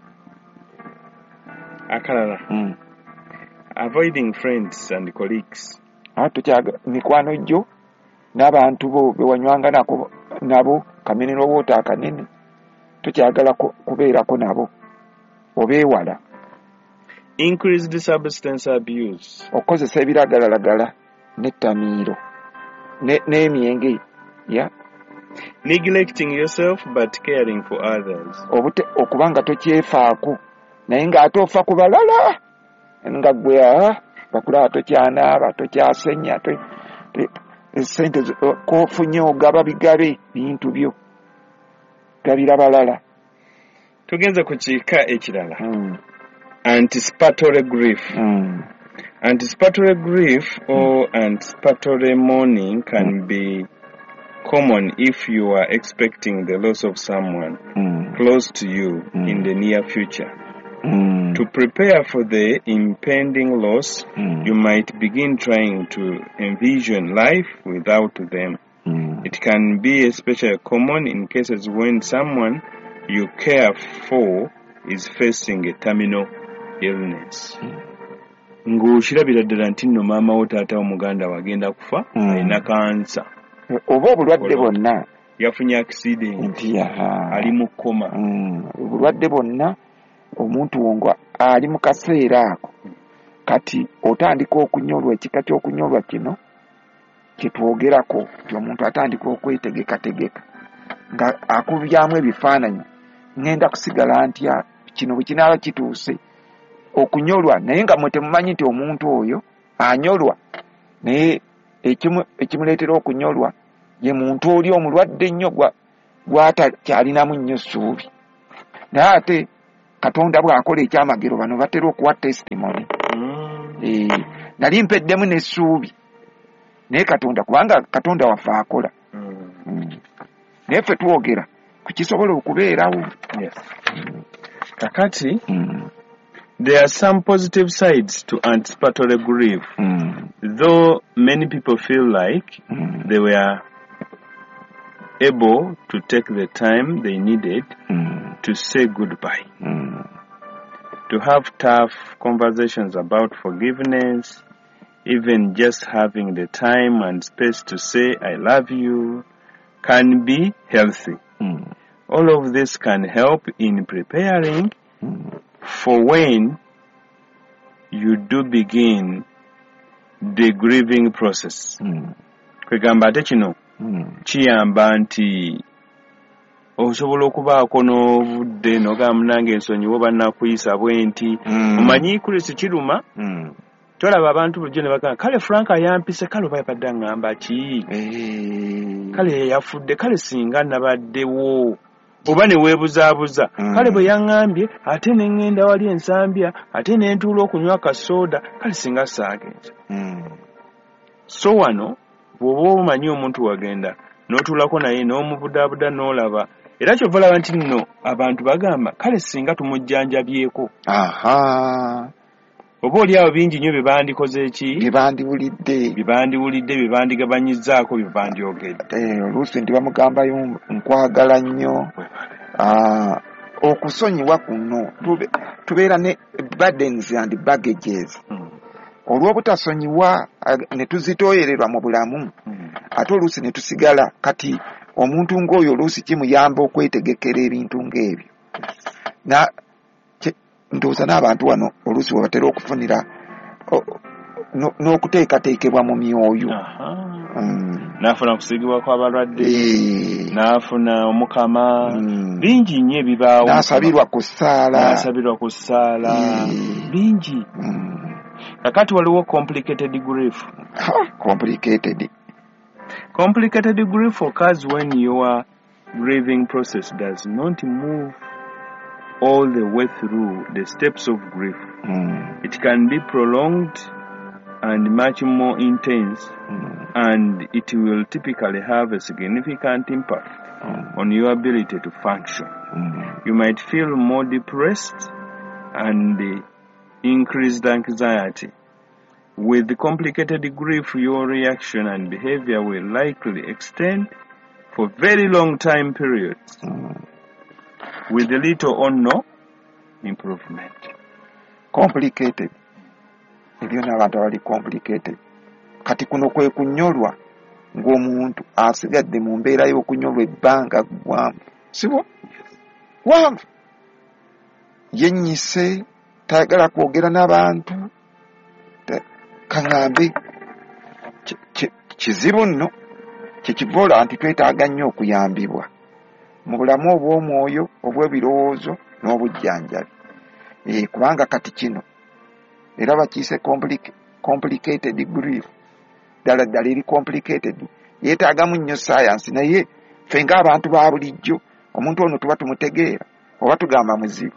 Speaker 2: Akalala. Avoiding friends and colleagues.
Speaker 1: Tokyagala mikwano gyo n'abantu bo bewanywanga nabo kaminiro woota akanene tokyagala kubeerako nabo obeewala.
Speaker 2: Increased substance abuse.
Speaker 1: Okozesa ebiragalalagala n'ettamiiro n'emyenge.
Speaker 2: Neglecting yourself but caring for others.
Speaker 1: Okubanga tokyefaako naye ng'ate ofa ku balala nga gwe bakulaba tokyanaaba tokyasenya esente kofunye ogaba bigabe bintu byo gabira balala.
Speaker 2: Tugenze ku kiika ekirala. Anticipatory grief. Anticipatory grief or anticipatory mourning can be common if you are expecting the loss of someone close to you in the near future. To prepare for the impending loss, you might begin trying to envision life without them. It can be especially common in cases when someone you care for is facing a terminal illness. Ng'okirabira ddala nti nno maama wo taata wo muganda wagenda kufa alina kansa
Speaker 1: oba obulwadde bwonna
Speaker 2: yafunye accident ali mu koma.
Speaker 1: Obulwadde bwonna omuntu wongo ali mu kaseera ako kati otandika okunyolwa ekika ky'okunyolwa kino kyetwogerako ti omuntu atandika okwetegekategeka nga akubyamu ebifaananyi ngenda kusigala ntya kino bwe kinaaba kituuse okunyolwa naye nga mwe temumanyi nti omuntu oyo anyolwa naye ekimuleetera okunyolwa ye muntu oli omulwadde nnyo gwatakyalinamu nnyo ssuubi naye ate Katonda bw'akola ekyamagero bano batera okuwa testimony. Nali mpeddemu n'essuubi naye Katonda kubanga Katonda waffe akola naye ffe twogera ku kisobola okubeerawo.
Speaker 2: Kakati there are some positive sides to anticipatory grief, though many people feel like they were able to take the time they needed to say goodbye, to have tough conversations about forgiveness, even just having the time and space to say I love you can be healthy. All of this can help in preparing for when you do begin the grieving process. Kwegamba ate kino kiyamba nti osobola okubaako n'obudde n'ogamba nange ensonyiwo bannakuyisa bwenti omanyi Kristo kiruma tolaba abantu bulijjo ne bagamba kale Frank ayampise kale oba yabadde aŋŋamba ki kale yafudde kale singa nabaddewo oba ne weebuzaabuza kale bwe yaŋŋambye ate ne ŋŋenda wali ensambya ate ne ntuula okunywa kasooda kale singa saagenza. So wano bw'oba omanyi omuntu wagenda n'otuulako naye n'omubudaabuda n'olaba era kyova olaba nti nno abantu bagamba kale singa tumujjanjabyeko. Oba oli awo bingi nnyo bye bandikoze ki bye bandiwulidde bye bandigabanyizzaako bye bandyogedde.
Speaker 1: Oluusi nti bamugambayo nkwagala nnyo. Okusonyiwa kuno tubeera ne burdens and baggages. Olw'obutasonyiwa ne tuzitooyererwa mu bulamu ate oluusi ne tusigala kati omuntu ng'oyo oluusi kimuyamba okwetegekera ebintu ng'ebyo. Ndowooza n'abantu wano oluusi webatera okufunira n'okuteekateekebwa mu myoyo.
Speaker 2: N'afuna okusigibwa kw'abalwadde, n'afuna omukama, bingi nnyo ebibaawo.
Speaker 1: N'asabirwa ku ssaala,
Speaker 2: bingi. Kakati waliwo complicated grief. Complicated grief occurs when your grieving process does not move all the way through the steps of grief. It can be prolonged and much more intense, and it will typically have a significant impact on your ability to function. You might feel more depressed and increased anxiety. With complicated grief, your reaction and behavior will likely extend for very long time periods, with little or no improvement.
Speaker 1: Complicated. Ebyo n'abantu abali complicated. Kati kuno kwe kunyolwa ng'omuntu asigadde mu mbeera y'okunyolwa ebbanga ggwanvu. Sibo? Wanvu. Yennyise, tayagala kwogera n'abantu. Kaŋŋambe kizibu nno. Kyekivola nti twetaaga nnyo okuyambibwa mu bulamu obw'omwoyo, obw'ebirowoozo n'obujjanjabi. Kubanga kati kino era bakiyise complicated grief. Ddala eri complicated. Yeetaagamu nnyo science naye ffe ng'abantu ba bulijjo omuntu ono tuba tumutegeera oba tugamba muzibu.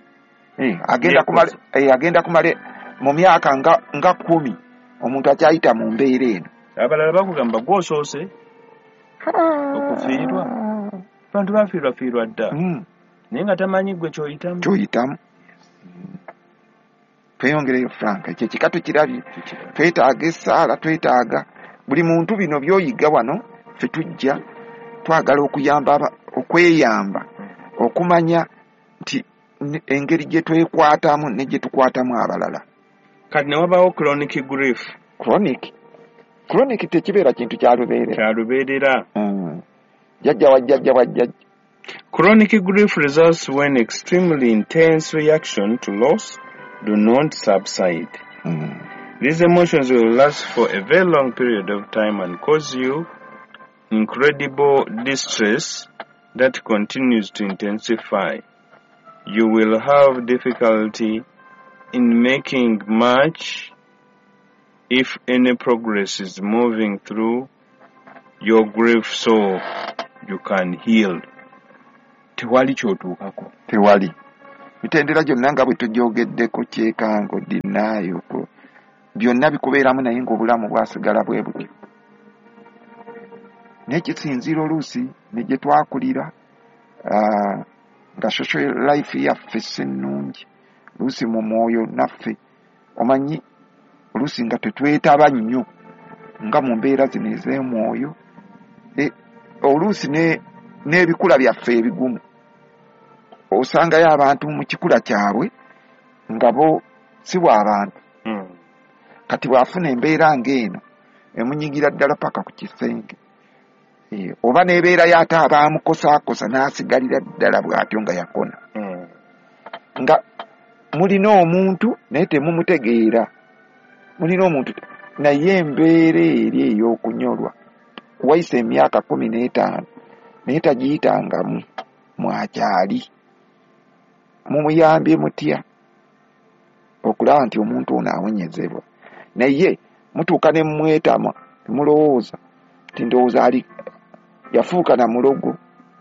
Speaker 1: Agenda kumala mu myaka nga 10 omuntu akyayita mu mbeera eno.
Speaker 2: Abalala bakugamba gwosoose okufiirwa. Abantu bafiirwa dda naye nga tamanyi gwe kyoyitamu. Tweyongereyo Frank, ekyo kikatu kirabye. Twetaaga essaala, twetaaga buli muntu bino by'oyiga wano ffe tujja twagala okweyamba okumanya nti engeri gye twekwatamu ne gye tukwatamu abalala. Kati ne wabaawo chronic grief.
Speaker 1: Chronic tekibeera kintu kyalubeerera. Jjajja wajjajja.
Speaker 2: Chronic grief results when extremely intense reaction to loss do not subside. These emotions will last for a very long period of time and cause you incredible distress that continues to intensify. You will have difficulty in making much, if any, progress is moving through your grief so you can heal. Tewali kyotuukako.
Speaker 1: Tewali. Mitendera gyonna nga bwe tugyogeddeko kyekango dinaayo ko. Byonna bikubeeramu naye ng'obulamu bwasigala bwe butyo. N'ekisinziiro oluusi ne gye twakulira nga social life yaffe si nnungi. Oluusi mu mwoyo naffe omanyi oluusi nga tetwetaba nnyo nga mu mbeera zino ez'emwoyo. Oluusi n'ebikula byaffe ebigumu osangayo abantu mu kikula kyabwe nga bo si bw'abantu. Kati bw'afuna embeera ng'eno emunyigira ddala paka ku kisenge. Oba n'ebeerayo ate abaamukosaakosa n'asigalira ddala bw'atyo nga yakona. Nga mulina omuntu naye temumutegeera. Mulina omuntu naye embeera eri ey'okunyolwa wayise emyaka 15 naye tagiyitangamu mwakyali. Mumuyambye mutya okulaba nti omuntu ono awonyezebwa? Naye mutuuka ne mmwetama temulowooza nti ndowooza ali yafuuka na mulogo.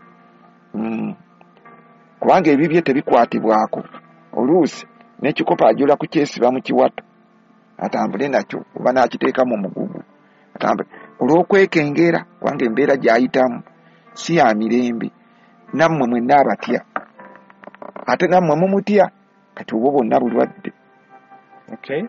Speaker 1: Kubanga ebibye tebikwatibwako. Oluusi n'ekikopo ajola kukyesiba mu kiwato atambule nakyo oba n'akiteeka mu mugugu atambule olw'okwekengera kubanga embeera gy'ayitamu si ya mirembe. Nammwe mwenna abatya ate nammwe mumutya kati obwo bonna bulwadde.
Speaker 2: Okay.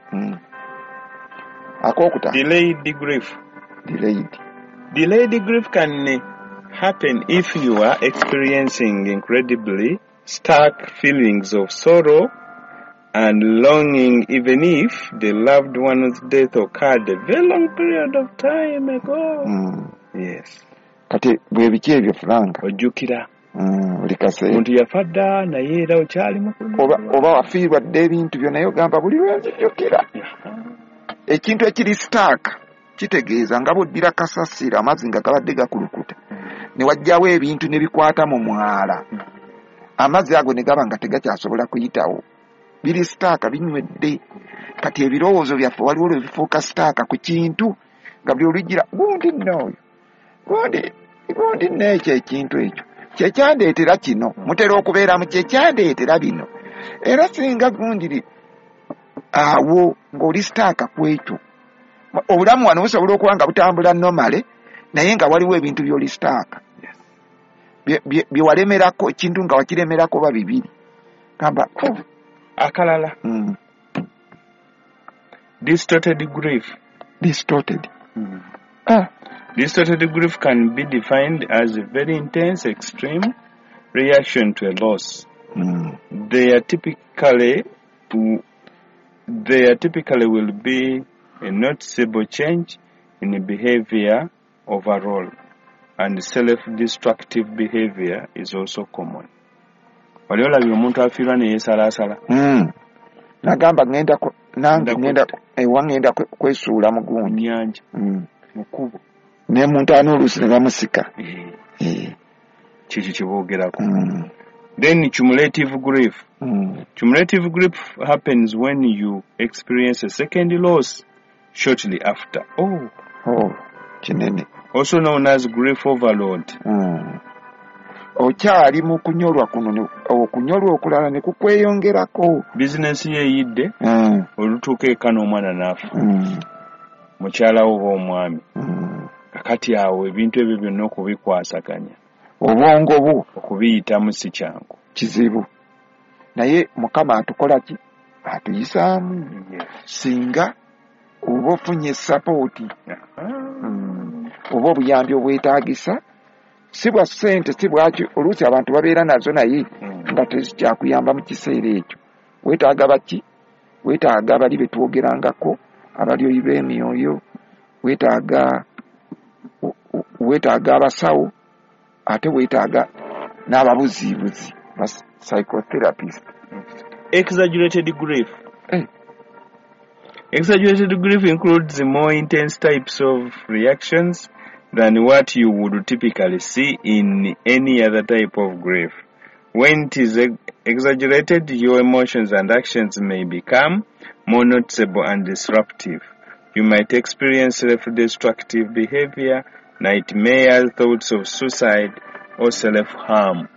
Speaker 1: Akokuta
Speaker 2: delayed grief. Delayed grief can happen if you are experiencing incredibly stark feelings of sorrow and longing, even if the loved one's death occurred a very long period of time ago. Yes.
Speaker 1: Kati bwe biki ebyo Frank?
Speaker 2: Ojjukira.
Speaker 1: Buli kaseera.
Speaker 2: Omuntu yafadda naye era okyali mukulu.
Speaker 1: Oba wafiirwa dde ebintu byonna naye ogamba buli lwe nzijjukira. Ekintu ekiri stark kitegeeza nga bw'oddira kasasiro amazzi nga gabadde gakulukuta ne wajjawo ebintu ne bikwata mu mwala amazzi ago ne gaba nga tegakyasobola kuyitawo. Biri stark binywedde. Kati ebirowoozo byaffe waliwo lwe bifuuka stark ku kintu nga buli olugira gundi nno gundi n'ekyo ekintu ekyo kyekyandeetera kino mutera okubeera mu kyekyandeetera bino era singa gundiri awo ng'oli stark ku ekyo. Obulamu wano busobola okuba nga butambula normale naye nga waliwo ebintu by'oli stark bye walemerako ekintu nga wakiremerako ba bibiri gamba
Speaker 2: akalala. Distorted grief.
Speaker 1: Distorted
Speaker 2: grief can be defined as a very intense, extreme reaction to a loss. There typically will be a noticeable change in the behavior overall, and self-destructive behavior is also common. Wali olabye omuntu afiirwa ne yeesalaasala.
Speaker 1: Nagamba ngenda kwesuula mu gundi
Speaker 2: nnyanja mu kkubo
Speaker 1: ne muntu oluusi ne bamusika.
Speaker 2: Kiki kye boogerako. Then cumulative grief. Cumulative grief happens when you experience a second loss shortly after. Kinene. Also known as grief overload.
Speaker 1: Okyali mu kunyolwa kuno okunyolwa okulala ne kukweyongerako.
Speaker 2: Bizinesi ye eyidde olutuuka eka n'omwana n'afa. Mukyala wo oba omwami. Kakati awo ebintu ebyo byonna okubikwasaganya.
Speaker 1: Obwongo bwo
Speaker 2: okubiyitamu si kyangu.
Speaker 1: Kizibu. Naye Mukama atukola ki? Atuyisaamu. Singa oba ofunye sapooti oba obuyambi obwetaagisa si bwa ssente si bwaki oluusi abantu babeera nazo naye nga tezikyakuyamba mu kiseera ekyo. Weetaaga baki? Weetaaga abali be twogerangako abalyoyi b'emyoyo, weetaaga abasawo, ate weetaaga n'ababuziibuzi psychotherapist.
Speaker 2: Exaggerated grief. Exaggerated grief includes more intense types of reactions than what you would typically see in any other type of grief. When it is exaggerated, your emotions and actions may become more noticeable and disruptive. You might experience self-destructive behavior nightmare thoughts of suicide or self-harm.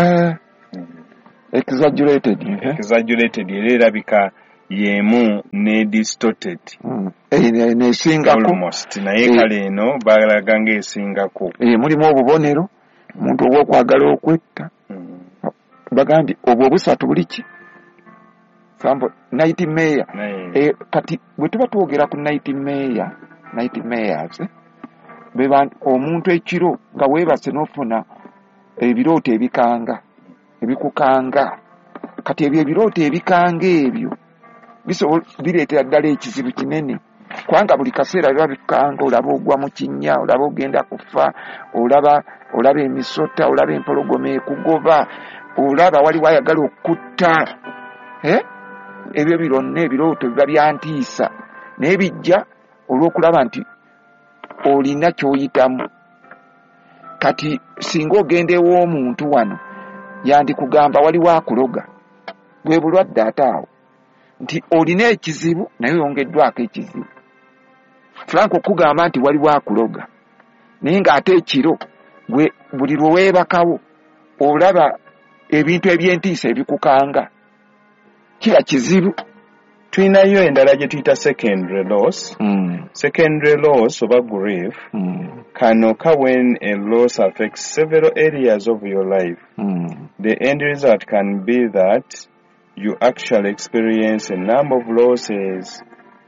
Speaker 1: Exaggerated.
Speaker 2: Exaggerated. Erabika yemu ne distorted.
Speaker 1: Nesingako.
Speaker 2: Almost. Naye kale eno balagange esingako.
Speaker 1: Mulimu obubonero omuntu obwokwagala okwetta. Bagambye obwo busatu buliki. Sample nightmare. Kati bwe tuba twogera ku nightmares beba omuntu ekiro nga weebase n'ofuna ebirooto ebikukanga kati ebirooto ebikanga ebyo bireetera ddala ekizibu kinene kubanga buli kaseera biba bikanga olaba ogwa mu kinnya olaba ogenda kufa olaba emisota olaba empologoma ekugoba olaba waliwo ayagala okutta ebyo bironna ebirooto biba byantiisa naye bijja olw'okulaba nti olina ky'oyitamu kati singa ogenda ew'omuntu wano yandikugamba waliwo akuloga bwe bulwadde ate awo nti olina ekizibu naye oyongeddwako ekizibu Frank okugamba nti waliwo akuloga naye ng'ate ekiro buli lwe weebakawo olaba ebintu eby'entiisa ebikukanga kila kizibu.
Speaker 2: Tulinayo endala gye tuyita secondary loss. Secondary loss oba grief can occur when a loss affects several areas of your life. The end result can be that you actually experience a number of losses.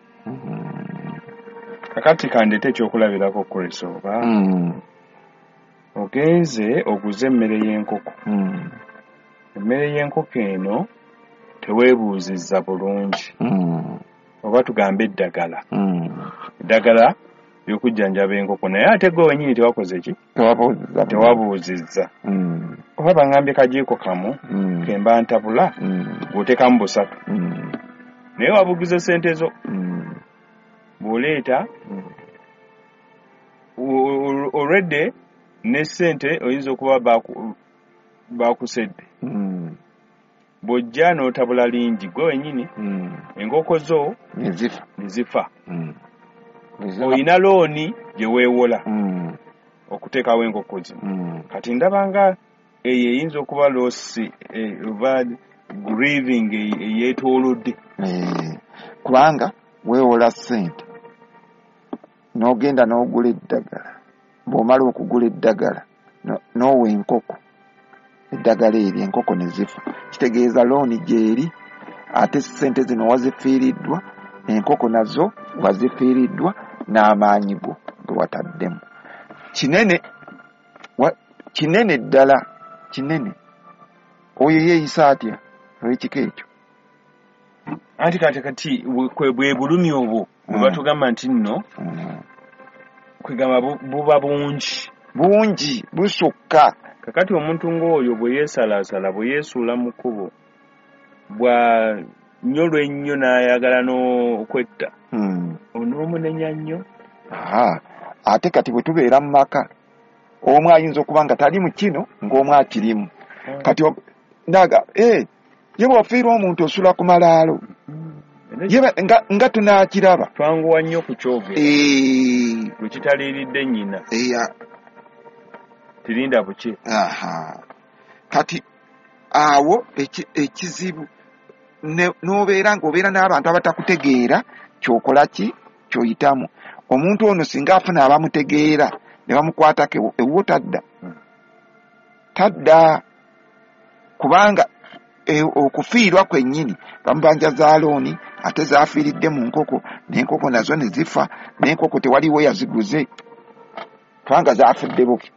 Speaker 2: Kakati kandete ekyokulabirako Chris oba ogenze oguze emmere y'enkoko. Emmere y'enkoko eno teweebuuzizza bulungi oba tugambe eddagala y'okujjanjaba enkoko naye ate gwe wenyini tewakoze ki tewabuuzizza oba baŋŋambye kajiiko kamu kemba ntabula bw'oteekamu busatu naye wabugize sente zo bw'oleeta already ne sente oyinza okuba bakusedde bw'ojja n'otabula lingi gwe wenyini enkoko zo nezifa olina looni gye weewola okuteekawo enkoko zino kati ndabanga eyo eyinza okuba loosi oba grieving eyeetoolodde
Speaker 1: kubanga weewola ssente n'ogenda n'ogula eddagala bw'omala okugula eddagala n'owa enkoko eddagala eryo enkoko ne zifa kitegeeza looni gyeri ate ssente zino wazifiiriddwa enkoko nazo wazifiiriddwa n'amaanyi go ge wataddemu kinene ddala kinene oyo yeeyisa atya olw'ekiko ekyo
Speaker 2: anti kati bwe bulumi obwo bwe batugamba nti nno kwegamba buba bungi busukka kakati omuntu ng'oyo bwe yeesalaasala bwe yeesuula mu kkubo bw'anyolwa ennyo n'ayagala n'okwetta onoomunenya nnyo
Speaker 1: ate kati bwe tubeera mu maka omu ayinza okuba nga tali mu kino ng'omu akirimu kati naga ye bw'ofiirwa omuntu osula ku malaalo nga tunaakiraba
Speaker 2: twanguwa nnyo ku kyogera bwe kitaliiridde nnyina tirinda buki
Speaker 1: kati awo ekizibu n'obeera ng'obeera n'abantu abatakutegeera kyokola ki kyoyitamu omuntu ono singa afuna abamutegeera ne bamukwatako ewuwo tadda kubanga okufiirwa kwennyini bamubanja za looni ate zaafiiridde mu nkoko n'enkoko nazo ne zifa n'enkoko tewaliwo yaziguze kubanga zaafudde bufi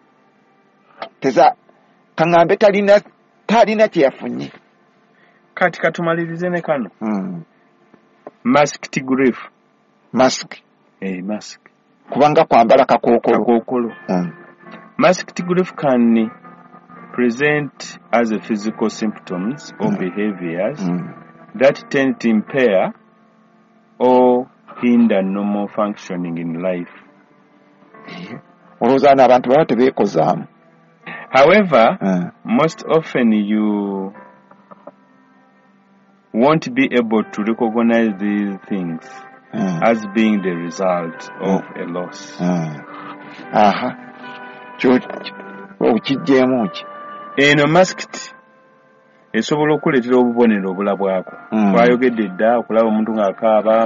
Speaker 1: kaŋŋambe talina kye yafunye
Speaker 2: kati katumalirize ne kano masked grief
Speaker 1: mask
Speaker 2: kubanga kwambala kakookolo masked grief can present as a physical symptoms or behaviors that tend to impair or hinder normal functioning in life. However, most often you won't be able to recognize these things as being the result of a loss.
Speaker 1: aha kyo okijjeemu ki
Speaker 2: eno maskiti esobola okuleetera obubonero obulabwako twayogedde dda okulaba omuntu ng'akaaba